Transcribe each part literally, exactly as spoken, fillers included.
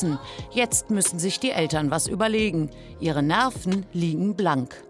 müssen. Jetzt müssen sich die Eltern was überlegen. Ihre Nerven liegen blank.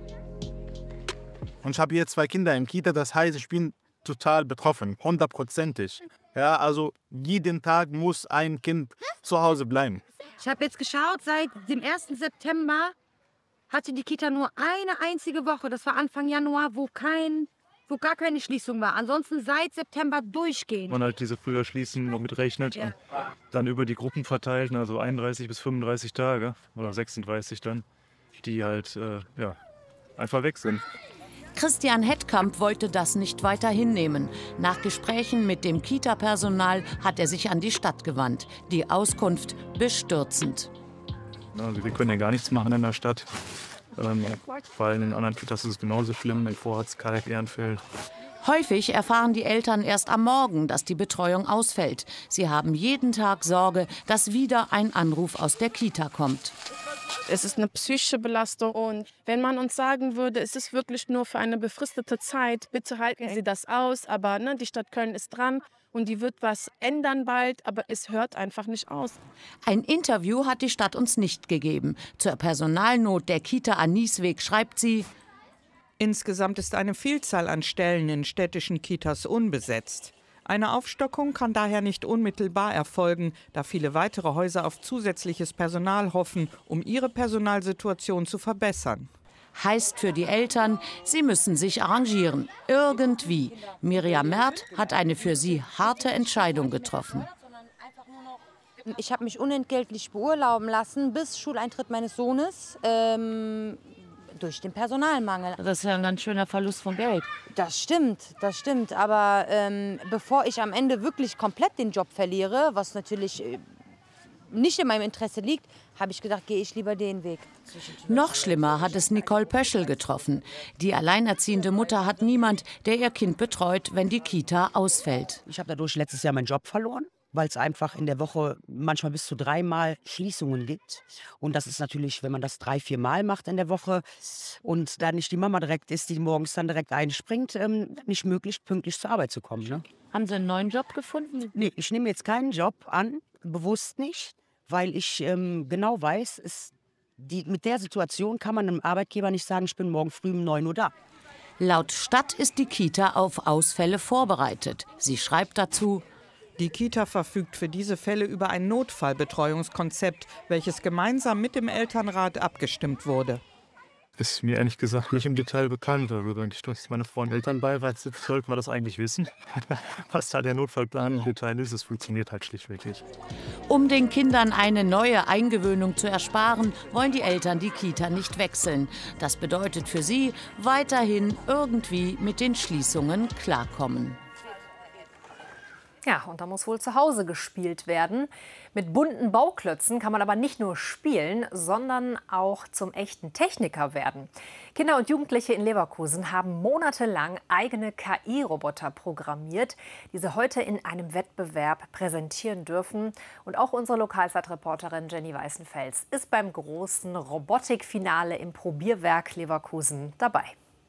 Und ich habe hier zwei Kinder im Kita, das heißt, ich bin total betroffen, hundertprozentig. Ja, also jeden Tag muss ein Kind zu Hause bleiben. Ich habe jetzt geschaut, seit dem ersten September hatte die Kita nur eine einzige Woche, das war Anfang Januar, wo, kein, wo gar keine Schließung war. Ansonsten seit September durchgehend. Man halt diese früher Schließen noch mitrechnet ja. Und dann über die Gruppen verteilt, also einunddreißig bis fünfunddreißig Tage oder sechsunddreißig dann, die halt äh, ja, einfach weg sind. Christian Hettkamp wollte das nicht weiter hinnehmen. Nach Gesprächen mit dem Kita-Personal hat er sich an die Stadt gewandt. Die Auskunft bestürzend. Also wir können ja gar nichts machen in der Stadt. Ähm, vor allem in anderen Kitas ist es genauso schlimm, in Vorratz, Kalk, Ehrenfeld. Häufig erfahren die Eltern erst am Morgen, dass die Betreuung ausfällt. Sie haben jeden Tag Sorge, dass wieder ein Anruf aus der Kita kommt. Es ist eine psychische Belastung und wenn man uns sagen würde, es ist wirklich nur für eine befristete Zeit, bitte halten Sie das aus, aber ne, die Stadt Köln ist dran und die wird was ändern bald, aber es hört einfach nicht aus. Ein Interview hat die Stadt uns nicht gegeben. Zur Personalnot der Kita Anisweg schreibt sie: Insgesamt ist eine Vielzahl an Stellen in städtischen Kitas unbesetzt. Eine Aufstockung kann daher nicht unmittelbar erfolgen, da viele weitere Häuser auf zusätzliches Personal hoffen, um ihre Personalsituation zu verbessern. Heißt für die Eltern, sie müssen sich arrangieren. Irgendwie. Miriam Merth hat eine für sie harte Entscheidung getroffen. Ich habe mich unentgeltlich beurlauben lassen bis Schuleintritt meines Sohnes. Ähm Durch den Personalmangel. Das ist ja ein ganz schöner Verlust von Geld. Das stimmt, das stimmt. Aber ähm, bevor ich am Ende wirklich komplett den Job verliere, was natürlich äh, nicht in meinem Interesse liegt, habe ich gedacht, gehe ich lieber den Weg. Noch schlimmer hat es Nicole Pöschel getroffen. Die alleinerziehende Mutter hat niemand, der ihr Kind betreut, wenn die Kita ausfällt. Ich habe dadurch letztes Jahr meinen Job verloren, weil es einfach in der Woche manchmal bis zu dreimal Schließungen gibt. Und das ist natürlich, wenn man das drei, vier Mal macht in der Woche und da nicht die Mama direkt ist, die morgens dann direkt einspringt, ähm, nicht möglich, pünktlich zur Arbeit zu kommen. Ne? Haben Sie einen neuen Job gefunden? Nee, ich nehme jetzt keinen Job an, bewusst nicht, weil ich ähm, genau weiß, es, die, mit der Situation kann man einem Arbeitgeber nicht sagen, ich bin morgen früh um neun Uhr da. Laut Stadt ist die Kita auf Ausfälle vorbereitet. Sie schreibt dazu: Die Kita verfügt für diese Fälle über ein Notfallbetreuungskonzept, welches gemeinsam mit dem Elternrat abgestimmt wurde. Ist mir ehrlich gesagt nicht im Detail bekannt. Also wenn ich durch meine Frau und Elternbeirat sitze, sollten wir das eigentlich wissen. Was da der Notfallplan im Detail ist, es funktioniert halt schlichtweg nicht. Um den Kindern eine neue Eingewöhnung zu ersparen, wollen die Eltern die Kita nicht wechseln. Das bedeutet für sie weiterhin irgendwie mit den Schließungen klarkommen. Ja, und da muss wohl zu Hause gespielt werden. Mit bunten Bauklötzen kann man aber nicht nur spielen, sondern auch zum echten Techniker werden. Kinder und Jugendliche in Leverkusen haben monatelang eigene K I-Roboter programmiert, die sie heute in einem Wettbewerb präsentieren dürfen. Und auch unsere Lokalzeitreporterin Jenny Weißenfels ist beim großen Robotikfinale im Probierwerk Leverkusen dabei.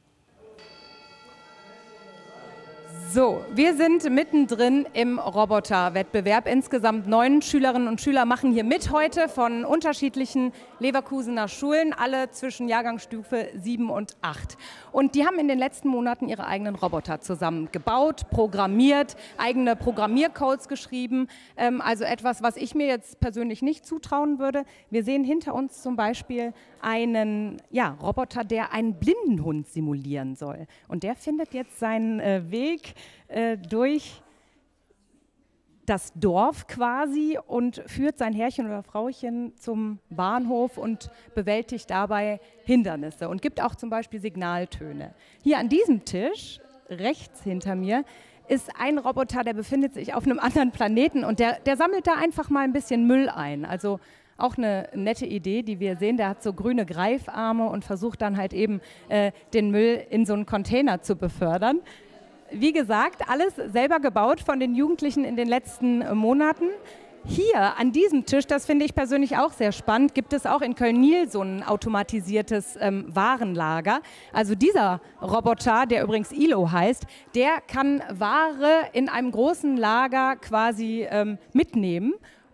So, wir sind mittendrin im Roboterwettbewerb. Insgesamt neun Schülerinnen und Schüler machen hier mit heute von unterschiedlichen Leverkusener Schulen, alle zwischen Jahrgangsstufe sieben und acht. Und die haben in den letzten Monaten ihre eigenen Roboter zusammen gebaut, programmiert, eigene Programmiercodes geschrieben. Ähm, also etwas, was ich mir jetzt persönlich nicht zutrauen würde. Wir sehen hinter uns zum Beispiel einen ja, Roboter, der einen Blindenhund simulieren soll. Und der findet jetzt seinen äh, Weg äh, durch das Dorf quasi und führt sein Herrchen oder Frauchen zum Bahnhof und bewältigt dabei Hindernisse und gibt auch zum Beispiel Signaltöne. Hier an diesem Tisch, rechts hinter mir, ist ein Roboter, der befindet sich auf einem anderen Planeten und der, der sammelt da einfach mal ein bisschen Müll ein. Also auch eine nette Idee, die wir sehen. Der hat so grüne Greifarme und versucht dann halt eben äh, den Müll in so einen Container zu befördern. Wie gesagt, alles selber gebaut von den Jugendlichen in den letzten äh, Monaten. Hier an diesem Tisch, das finde ich persönlich auch sehr spannend, gibt es auch in Köln-Niel so ein automatisiertes ähm, Warenlager. Also dieser Roboter, der übrigens I L O heißt, der kann Ware in einem großen Lager quasi ähm, mitnehmen. Und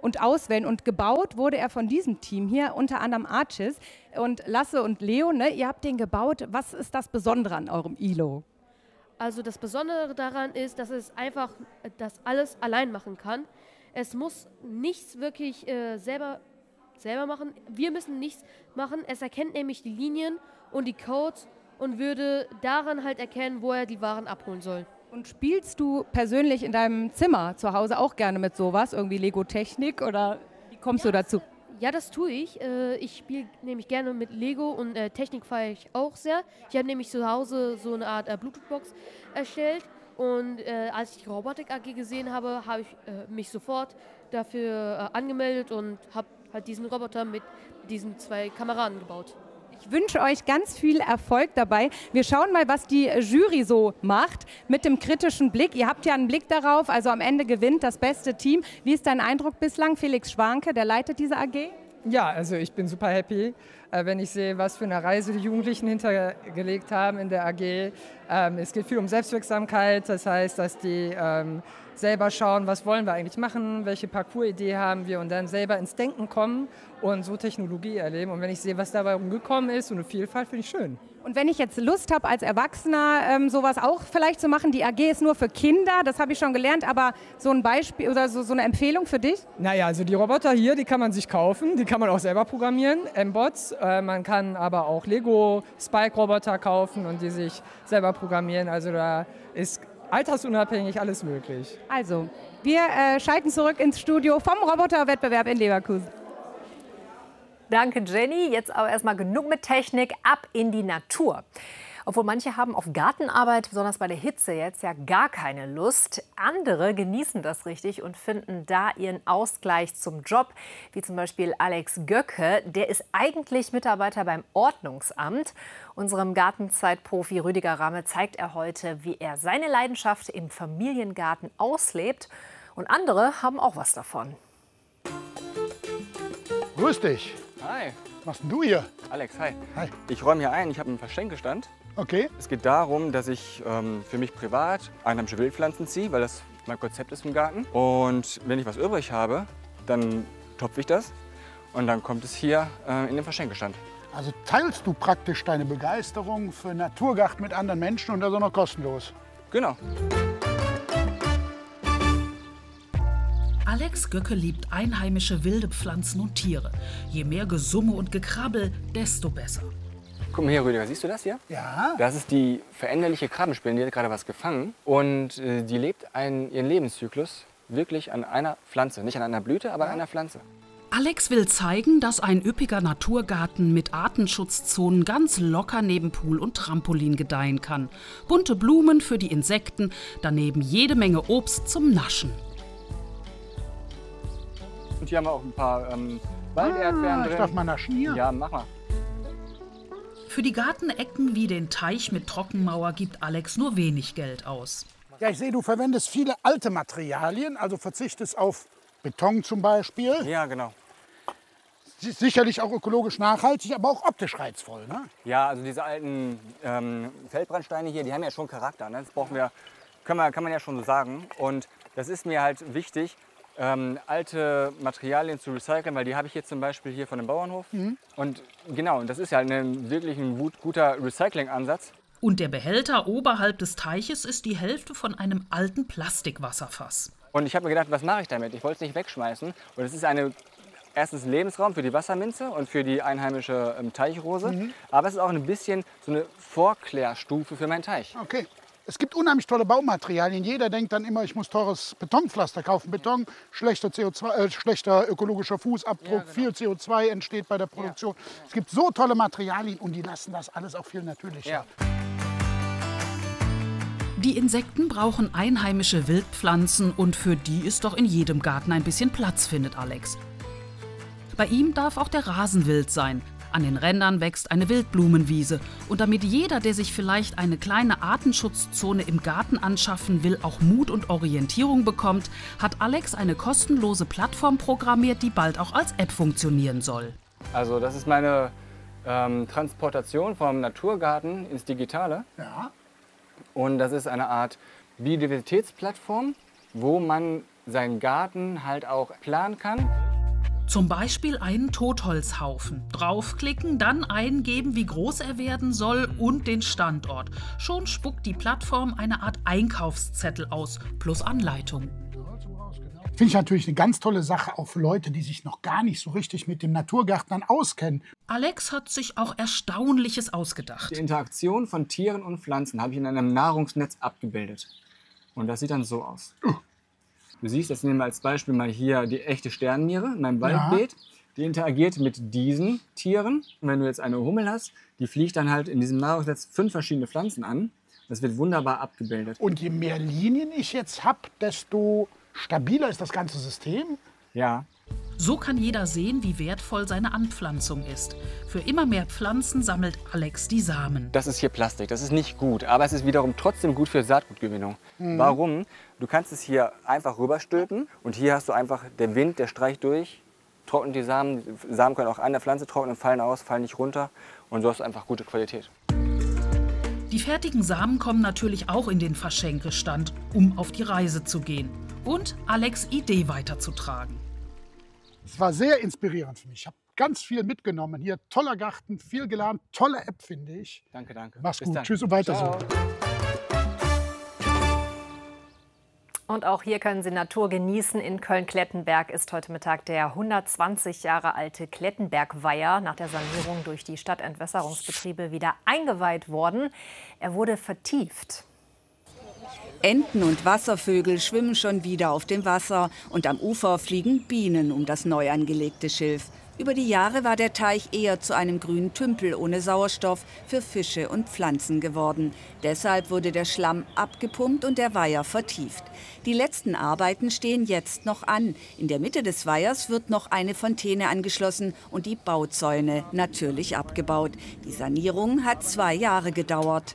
und auswählen. Und gebaut wurde er von diesem Team hier, unter anderem Archis. Und Lasse und Leo, ne, ihr habt den gebaut. Was ist das Besondere an eurem I L O? Also das Besondere daran ist, dass es einfach das alles allein machen kann. Es muss nichts wirklich äh, selber, selber machen. Wir müssen nichts machen. Es erkennt nämlich die Linien und die Codes und würde daran halt erkennen, wo er die Waren abholen soll. Und spielst du persönlich in deinem Zimmer zu Hause auch gerne mit sowas? Irgendwie Lego-Technik oder wie kommst ja, du dazu? Ja, das tue ich. Ich spiele nämlich gerne mit Lego und äh, Technik feiere ich auch sehr. Ich habe nämlich zu Hause so eine Art äh, Bluetooth-Box erstellt und äh, als ich die Robotik A G gesehen habe, habe ich äh, mich sofort dafür äh, angemeldet und habe halt diesen Roboter mit diesen zwei Kameraden gebaut. Ich wünsche euch ganz viel Erfolg dabei. Wir schauen mal, was die Jury so macht mit dem kritischen Blick. Ihr habt ja einen Blick darauf, also am Ende gewinnt das beste Team. Wie ist dein Eindruck bislang? Felix Schwanke, der leitet diese A G? Ja, also ich bin super happy, äh, wenn ich sehe, was für eine Reise die Jugendlichen hintergelegt haben in der A G. Ähm, es geht viel um Selbstwirksamkeit, das heißt, dass die ähm, selber schauen, was wollen wir eigentlich machen, welche Parcours-Idee haben wir und dann selber ins Denken kommen und so Technologie erleben. Und wenn ich sehe, was dabei rumgekommen ist und eine Vielfalt, finde ich schön. Und wenn ich jetzt Lust habe, als Erwachsener ähm, sowas auch vielleicht zu machen, die A G ist nur für Kinder, das habe ich schon gelernt, aber so ein Beispiel oder so, so eine Empfehlung für dich? Naja, also die Roboter hier, die kann man sich kaufen, die kann man auch selber programmieren, M-Bots. Äh, man kann aber auch Lego-Spike-Roboter kaufen und die sich selber programmieren. Also da ist altersunabhängig alles möglich. Also, wir äh, schalten zurück ins Studio vom Roboterwettbewerb in Leverkusen. Danke, Jenny. Jetzt aber erstmal genug mit Technik, ab in die Natur. Obwohl manche haben auf Gartenarbeit, besonders bei der Hitze jetzt, ja gar keine Lust. Andere genießen das richtig und finden da ihren Ausgleich zum Job. Wie zum Beispiel Alex Göcke, der ist eigentlich Mitarbeiter beim Ordnungsamt. Unserem Gartenzeitprofi Rüdiger Ramme zeigt er heute, wie er seine Leidenschaft im Familiengarten auslebt. Und andere haben auch was davon. Grüß dich. Hi. Was machst denn du hier? Alex, hi. Hi. Ich räume hier ein, ich habe einen Verschenkestand. Okay. Es geht darum, dass ich ähm, für mich privat einheimische Wildpflanzen ziehe, weil das mein Konzept ist im Garten. Und wenn ich was übrig habe, dann topfe ich das und dann kommt es hier äh, in den Verschenkestand. Also teilst du praktisch deine Begeisterung für Naturgarten mit anderen Menschen und das auch noch kostenlos? Genau. Alex Göcke liebt einheimische wilde Pflanzen und Tiere. Je mehr Gesumme und Gekrabbel, desto besser. Guck mal hier, Rüdiger, siehst du das hier? Ja. Das ist die veränderliche Krabbenspinne, die hat gerade was gefangen. Und äh, die lebt einen, ihren Lebenszyklus wirklich an einer Pflanze. Nicht an einer Blüte, aber an einer Pflanze. Alex will zeigen, dass ein üppiger Naturgarten mit Artenschutzzonen ganz locker neben Pool und Trampolin gedeihen kann. Bunte Blumen für die Insekten, daneben jede Menge Obst zum Naschen. Und hier haben wir auch ein paar ähm, Walderdbeeren ah, drin. Ich darf mal naschen hier? Ja, mach mal. Für die Gartenecken wie den Teich mit Trockenmauer gibt Alex nur wenig Geld aus. Ja, ich sehe, du verwendest viele alte Materialien, also verzichtest auf Beton zum Beispiel. Ja, genau. Sicherlich auch ökologisch nachhaltig, aber auch optisch reizvoll, ne? Ja, also diese alten ähm, Feldbrandsteine hier, die haben ja schon Charakter. Ne? Das brauchen wir, können wir, kann man ja schon so sagen. Und das ist mir halt wichtig, ähm, alte Materialien zu recyceln, weil die habe ich jetzt zum Beispiel hier von dem Bauernhof. Mhm. Und genau, das ist ja ein, wirklich ein gut, guter Recycling-Ansatz. Und der Behälter oberhalb des Teiches ist die Hälfte von einem alten Plastikwasserfass. Und ich habe mir gedacht, was mache ich damit? Ich wollte es nicht wegschmeißen. Und es ist eine, erstens Lebensraum für die Wasserminze und für die einheimische ähm, Teichrose. Mhm. Aber es ist auch ein bisschen so eine Vorklärstufe für meinen Teich. Okay. Es gibt unheimlich tolle Baumaterialien. Jeder denkt dann immer, ich muss teures Betonpflaster kaufen. Beton, schlechter, C O zwei, äh, schlechter ökologischer Fußabdruck, ja, genau. Viel C O zwei entsteht bei der Produktion. Ja. Es gibt so tolle Materialien und die lassen das alles auch viel natürlicher. Ja. Die Insekten brauchen einheimische Wildpflanzen und für die ist doch in jedem Garten ein bisschen Platz, findet Alex. Bei ihm darf auch der Rasen wild sein. An den Rändern wächst eine Wildblumenwiese. Und damit jeder, der sich vielleicht eine kleine Artenschutzzone im Garten anschaffen will, auch Mut und Orientierung bekommt, hat Alex eine kostenlose Plattform programmiert, die bald auch als App funktionieren soll. Also das ist meine ähm, Transportation vom Naturgarten ins Digitale. Ja. Und das ist eine Art Biodiversitätsplattform, wo man seinen Garten halt auch planen kann. Zum Beispiel einen Totholzhaufen. Draufklicken, dann eingeben, wie groß er werden soll und den Standort. Schon spuckt die Plattform eine Art Einkaufszettel aus, plus Anleitung. Finde ich natürlich eine ganz tolle Sache, auch für Leute, die sich noch gar nicht so richtig mit dem Naturgärtnern auskennen. Alex hat sich auch Erstaunliches ausgedacht. Die Interaktion von Tieren und Pflanzen habe ich in einem Nahrungsnetz abgebildet. Und das sieht dann so aus. Du siehst, jetzt nehmen wir als Beispiel mal hier die echte Sternenniere in meinem Waldbeet. Ja. Die interagiert mit diesen Tieren. Und wenn du jetzt eine Hummel hast, die fliegt dann halt in diesem Nahrungsnetz fünf verschiedene Pflanzen an. Das wird wunderbar abgebildet. Und je mehr Linien ich jetzt habe, desto stabiler ist das ganze System? Ja. So kann jeder sehen, wie wertvoll seine Anpflanzung ist. Für immer mehr Pflanzen sammelt Alex die Samen. Das ist hier Plastik, das ist nicht gut, aber es ist wiederum trotzdem gut für Saatgutgewinnung. Mhm. Warum? Du kannst es hier einfach rüberstülpen und hier hast du einfach, der Wind, der streicht durch, trocknet die Samen. Die Samen können auch an der Pflanze trocknen, fallen aus, fallen nicht runter und so hast du einfach gute Qualität. Die fertigen Samen kommen natürlich auch in den Verschenkestand, um auf die Reise zu gehen und Alex' Idee weiterzutragen. Es war sehr inspirierend für mich. Ich habe ganz viel mitgenommen. Hier toller Garten, viel gelernt, tolle App, finde ich. Danke, danke. Mach's Bis gut. dann. Tschüss und weiter Ciao. so. Und auch hier können Sie Natur genießen. In Köln-Klettenberg ist heute Mittag der hundertzwanzig Jahre alte Klettenbergweiher nach der Sanierung durch die Stadtentwässerungsbetriebe wieder eingeweiht worden. Er wurde vertieft. Enten und Wasservögel schwimmen schon wieder auf dem Wasser und am Ufer fliegen Bienen um das neu angelegte Schilf. Über die Jahre war der Teich eher zu einem grünen Tümpel ohne Sauerstoff für Fische und Pflanzen geworden. Deshalb wurde der Schlamm abgepumpt und der Weiher vertieft. Die letzten Arbeiten stehen jetzt noch an. In der Mitte des Weihers wird noch eine Fontäne angeschlossen und die Bauzäune natürlich abgebaut. Die Sanierung hat zwei Jahre gedauert.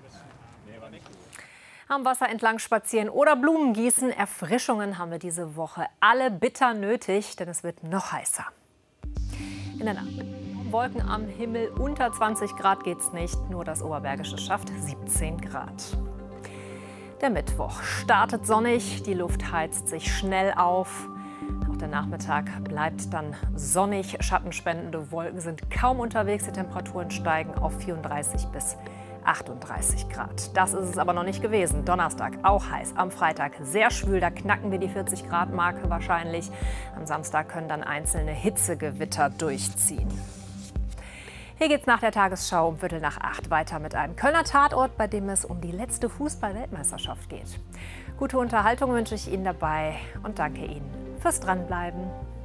Am Wasser entlang spazieren oder Blumen gießen. Erfrischungen haben wir diese Woche alle bitter nötig, denn es wird noch heißer. In der Nacht. Wolken am Himmel, unter zwanzig Grad geht's nicht. Nur das Oberbergische schafft siebzehn Grad. Der Mittwoch startet sonnig, die Luft heizt sich schnell auf. Auch der Nachmittag bleibt dann sonnig. Schattenspendende Wolken sind kaum unterwegs. Die Temperaturen steigen auf vierunddreißig bis achtunddreißig Grad. Das ist es aber noch nicht gewesen. Donnerstag auch heiß, am Freitag sehr schwül, da knacken wir die vierzig Grad Marke wahrscheinlich. Am Samstag können dann einzelne Hitzegewitter durchziehen. Hier geht's nach der Tagesschau um Viertel nach acht weiter mit einem Kölner Tatort, bei dem es um die letzte Fußball-Weltmeisterschaft geht. Gute Unterhaltung wünsche ich Ihnen dabei und danke Ihnen fürs Dranbleiben.